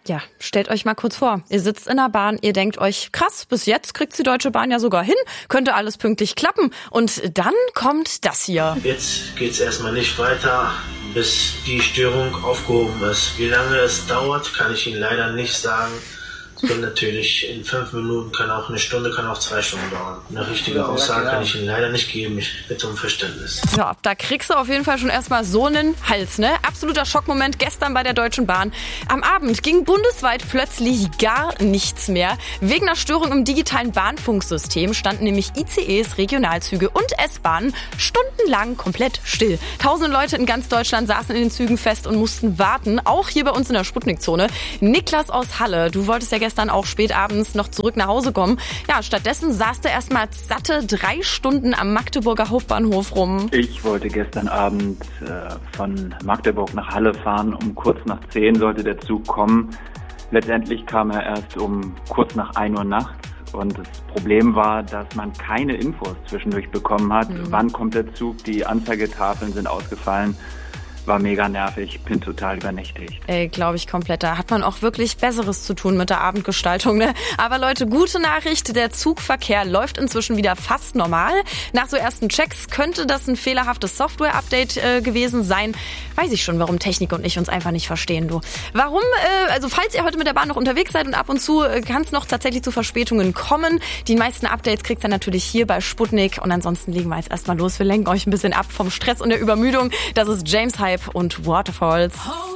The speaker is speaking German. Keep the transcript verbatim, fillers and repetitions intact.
Ja, stellt euch mal kurz vor, ihr sitzt in der Bahn, ihr denkt euch, krass, bis jetzt kriegt die Deutsche Bahn ja sogar hin, könnte alles pünktlich klappen. Und dann kommt das hier. Jetzt geht's erstmal nicht weiter, bis die Störung aufgehoben ist. Wie lange es dauert, kann ich Ihnen leider nicht sagen. Es kann natürlich in fünf Minuten, kann auch eine Stunde, kann auch zwei Stunden dauern. Eine richtige Aussage kann ich Ihnen leider nicht geben. Ich bitte um Verständnis. Ja, da kriegst du auf jeden Fall schon erstmal so einen Hals, ne? Absoluter Schockmoment gestern bei der Deutschen Bahn. Am Abend ging bundesweit plötzlich gar nichts mehr. Wegen einer Störung im digitalen Bahnfunksystem standen nämlich I C Es, Regionalzüge und S-Bahnen stundenlang komplett still. Tausende Leute in ganz Deutschland saßen in den Zügen fest und mussten warten. Auch hier bei uns in der Sputnik-Zone. Niklas aus Halle, du wolltest ja gestern auch spät abends noch zurück nach Hause kommen. Ja, stattdessen saß du erst mal satte drei Stunden am Magdeburger Hauptbahnhof rum. Ich wollte gestern Abend äh, von Magdeburg nach Halle fahren. Um kurz nach zehn sollte der Zug kommen. Letztendlich kam er erst um kurz nach ein Uhr nachts. Und das Problem war, dass man keine Infos zwischendurch bekommen hat. Mhm. Wann kommt der Zug? Die Anzeigetafeln sind ausgefallen. War mega nervig, bin total übernächtigt. Ey, glaube ich komplett. Da hat man auch wirklich Besseres zu tun mit der Abendgestaltung, ne? Aber Leute, gute Nachricht, der Zugverkehr läuft inzwischen wieder fast normal. Nach so ersten Checks könnte das ein fehlerhaftes Software-Update äh, gewesen sein. Weiß ich schon, warum Technik und ich uns einfach nicht verstehen, du. Warum, äh, also falls ihr heute mit der Bahn noch unterwegs seid und ab und zu äh, kann es noch tatsächlich zu Verspätungen kommen. Die meisten Updates kriegt ihr natürlich hier bei Sputnik. Und ansonsten legen wir jetzt erstmal los. Wir lenken euch ein bisschen ab vom Stress und der Übermüdung. Das ist James Hype und Waterfalls.